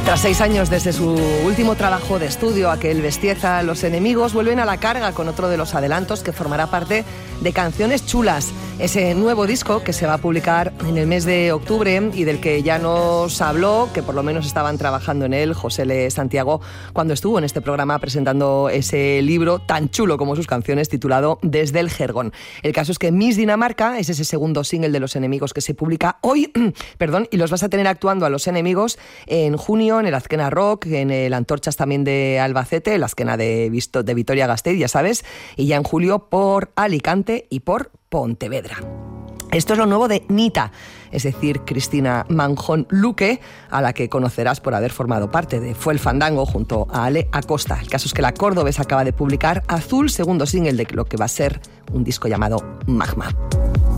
Tras 6 años desde su último trabajo de estudio, aquel Bestieza, los enemigos vuelven a la carga con otro de los adelantos que formará parte de Canciones Chulas, ese nuevo disco que se va a publicar en el mes de octubre y del que ya nos habló, que por lo menos estaban trabajando en él, José L. Santiago, cuando estuvo en este programa presentando ese libro tan chulo como sus canciones, titulado Desde el Jergón. El caso es que Miss Dinamarca es ese segundo single de Los Enemigos que se publica hoy, y los vas a tener actuando a Los Enemigos en junio en el Azkena Rock, en el Antorchas también de Albacete, el Azkena de Vitoria-Gasteiz, ya sabes, y ya en julio por Alicante y por Pontevedra. Esto es lo nuevo de Nita, es decir, Cristina Manjón Luque, a la que conocerás por haber formado parte de Fue el Fandango junto a Ale Acosta. El caso es que la cordobesa acaba de publicar Azul, segundo single de lo que va a ser un disco llamado Magma.